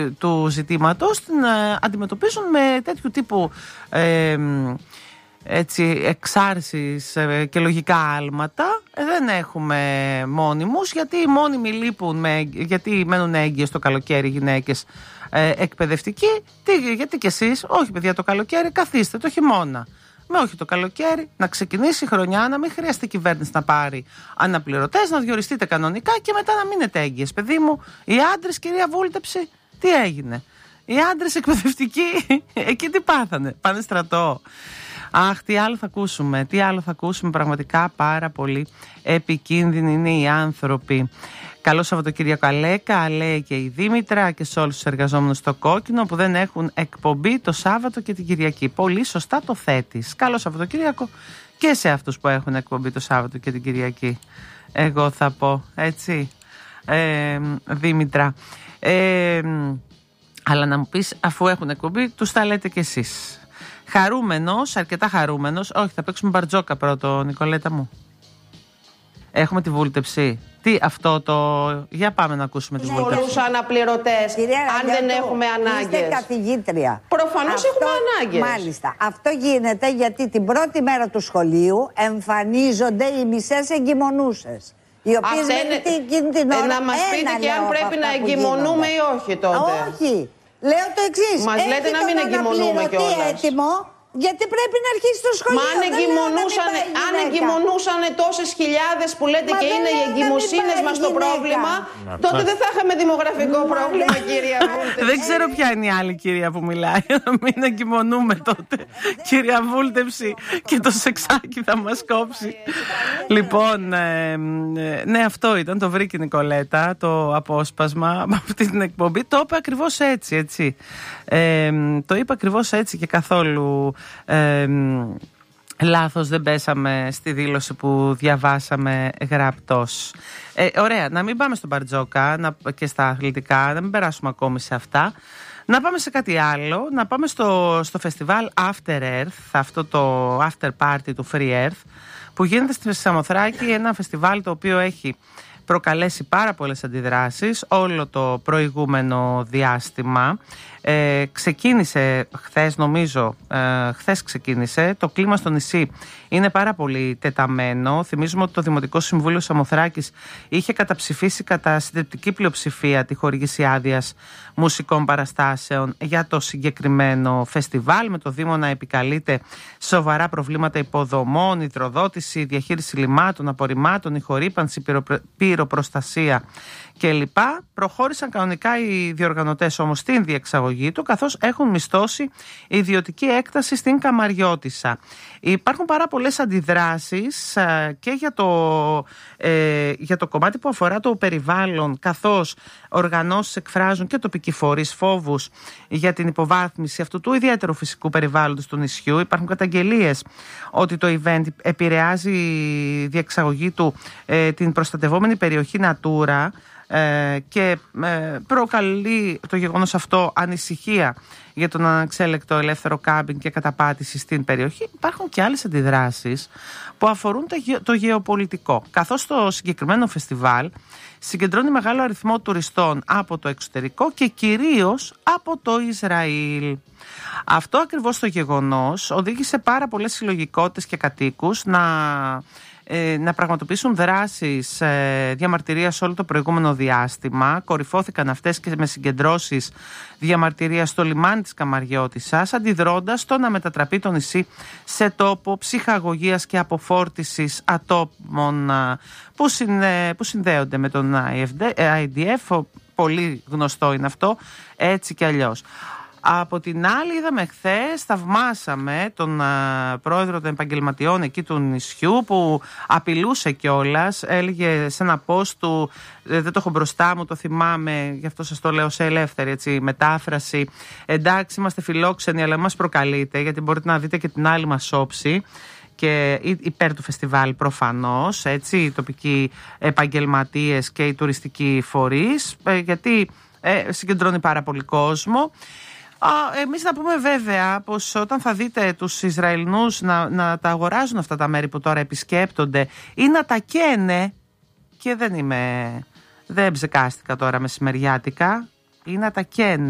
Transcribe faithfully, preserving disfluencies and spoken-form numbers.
του ζητήματος την ε, αντιμετωπίζουν με τέτοιου τύπου ε, έτσι, εξάρσεις ε, και λογικά άλματα. Ε, δεν έχουμε μόνιμους, γιατί οι μόνιμοι λείπουν, με, γιατί μένουν έγκυες το καλοκαίρι οι γυναίκες ε, εκπαιδευτικοί. Τι, γιατί κι εσείς, όχι παιδιά το καλοκαίρι, καθίστε το χειμώνα. Με όχι το καλοκαίρι, να ξεκινήσει η χρονιά, να μην χρειαστεί η κυβέρνηση να πάρει αναπληρωτές, να διοριστείτε κανονικά και μετά να μείνετε έγκυες. Παιδί μου, οι άντρες, κυρία Βούλτεψη, τι έγινε? Οι άντρες εκπαιδευτικοί, εκεί τι πάθανε? Πάνε στρατό. Αχ, τι άλλο θα ακούσουμε, τι άλλο θα ακούσουμε, πραγματικά πάρα πολύ επικίνδυνοι είναι οι άνθρωποι. Καλό Σαββατοκύριακο Αλέκα, λέει και η Δήμητρα, και σε όλους τους εργαζόμενους στο Κόκκινο που δεν έχουν εκπομπή το Σάββατο και την Κυριακή. Πολύ σωστά το θέτεις. Καλό Σαββατοκύριακο και σε αυτούς που έχουν εκπομπή το Σάββατο και την Κυριακή. Εγώ θα πω, έτσι, ε, Δήμητρα. Ε, αλλά να μου πεις, αφού έχουν εκπομπή, τους τα λέτε κι εσείς. Χαρούμενος, αρκετά χαρούμενος. Όχι, θα παίξουμε μπαρτζόκα πρώτο, Νικολέτα μου. Έχουμε τη βούλτεψη. Τι αυτό το... Για πάμε να ακούσουμε τη βούλτεψη. Πολλούς αναπληρωτές, αν δεν έχουμε ανάγκες. Είστε καθηγήτρια. Προφανώς αυτό, έχουμε ανάγκες. Μάλιστα. Αυτό γίνεται γιατί την πρώτη μέρα του σχολείου εμφανίζονται οι μισές εγκυμονούσες. Οι οποίες είναι... εκείνη την ώρα... Ε, να μας πείτε και αν πρέπει να εγκυμονούμε ή όχι τότε. Όχι. Λέω το εξής. Μας λέτε να μην εγκυμονούμε κιόλας. Έτοιμο, γιατί πρέπει να αρχίσει το σχολείο. Μα αν εγκυμονούσαν, αν εγκυμονούσαν τόσες χιλιάδες που λέτε. Μα και είναι οι εγκυμοσύνες μας το πρόβλημα, να, τότε δεν θα είχαμε δημογραφικό Μα πρόβλημα, κυρία Βούλτεψη. Δεν ξέρω ποια είναι η άλλη κυρία που μιλάει. Να μην εγκυμονούμε τότε, κυρία Βούλτεψη, και το σεξάκι θα μας κόψει. Λοιπόν, ε, ναι, αυτό ήταν, το βρήκε η Νικολέτα, το απόσπασμα από αυτή την εκπομπή. Το είπε ακριβώς έτσι, έτσι. Ε, το είπε ακριβώς έτσι και καθόλου ε, λάθος δεν πέσαμε στη δήλωση που διαβάσαμε γραπτός. Ε, ωραία, να μην πάμε στον μπαρτζόκα να, και στα αθλητικά, να μην περάσουμε ακόμη σε αυτά. Να πάμε σε κάτι άλλο, να πάμε στο, στο φεστιβάλ After Earth, αυτό το after party του Free Earth, που γίνεται στη Σαμοθράκη, ένα φεστιβάλ το οποίο έχει προκαλέσει πάρα πολλές αντιδράσεις όλο το προηγούμενο διάστημα. Ε, ξεκίνησε χθες, νομίζω, ε, χθες ξεκίνησε. Το κλίμα στο νησί είναι πάρα πολύ τεταμένο. Θυμίζουμε ότι το Δημοτικό Συμβούλιο Σαμοθράκης είχε καταψηφίσει κατά συντριπτική πλειοψηφία τη χορήγηση άδειας μουσικών παραστάσεων για το συγκεκριμένο φεστιβάλ, με το Δήμο να επικαλείται σοβαρά προβλήματα υποδομών, υδροδότηση, διαχείριση λιμάτων, απορριμμάτων, ηχορύπανση, πυροπροστασία κλπ. Προχώρησαν κανονικά οι διοργανωτές όμως στην διεξαγωγή του, καθώς έχουν μισθώσει ιδιωτική έκταση στην Καμαριώτισσα. Υπάρχουν πάρα πολλές αντιδράσεις και για το, ε, για το κομμάτι που αφορά το περιβάλλον, καθώς οργανώσεις εκφράζουν και τοπικοί φορείς φόβους για την υποβάθμιση αυτού του ιδιαίτερου φυσικού περιβάλλοντος του νησιού. Υπάρχουν καταγγελίες ότι το event επηρεάζει η διεξαγωγή του ε, την προστατευόμενη περιοχή Natura, και προκαλεί το γεγονός αυτό ανησυχία για τον αναξέλεκτο ελεύθερο κάμπινγκ και καταπάτηση στην περιοχή. Υπάρχουν και άλλες αντιδράσεις που αφορούν το γεωπολιτικό, καθώς το συγκεκριμένο φεστιβάλ συγκεντρώνει μεγάλο αριθμό τουριστών από το εξωτερικό και κυρίως από το Ισραήλ. Αυτό ακριβώς το γεγονός οδήγησε πάρα πολλές συλλογικότητες και κατοίκους να να πραγματοποιήσουν δράσεις ε, διαμαρτυρίας όλο το προηγούμενο διάστημα. Κορυφώθηκαν αυτές και με συγκεντρώσεις διαμαρτυρίας στο λιμάνι της Καμαριώτισσας, αντιδρώντας στο να μετατραπεί το νησί σε τόπο ψυχαγωγίας και αποφόρτισης ατόμων που, συνε, που συνδέονται με τον άι ντι εφ. Πολύ γνωστό είναι αυτό, έτσι και αλλιώς. Από την άλλη, είδαμε χθες, θαυμάσαμε τον α, πρόεδρο των επαγγελματιών εκεί του νησιού, που απειλούσε κιόλας. Έλεγε σε ένα post του, ε, δεν το έχω μπροστά μου, το θυμάμαι, γι' αυτό σας το λέω σε ελεύθερη έτσι, μετάφραση. Εντάξει, είμαστε φιλόξενοι, αλλά μας προκαλείτε, γιατί μπορείτε να δείτε και την άλλη μας όψη. Και υπέρ του φεστιβάλ προφανώς, έτσι, οι τοπικοί επαγγελματίες και οι τουριστικοί φορείς, ε, γιατί ε, συγκεντρώνει πάρα πολύ κόσμο. Εμείς να πούμε βέβαια πως όταν θα δείτε τους Ισραηλινούς να, να τα αγοράζουν αυτά τα μέρη που τώρα επισκέπτονται ή να τα καίνε, και δεν είμαι, δεν ψεκάστηκα τώρα μεσημεριάτικα, ή να τα καίνε